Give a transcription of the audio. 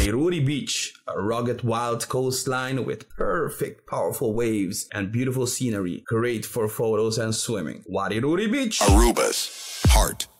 Wadiruri Beach, a rugged wild coastline with perfect powerful waves and beautiful scenery, great for photos and swimming. Wadiruri Beach, Aruba's heart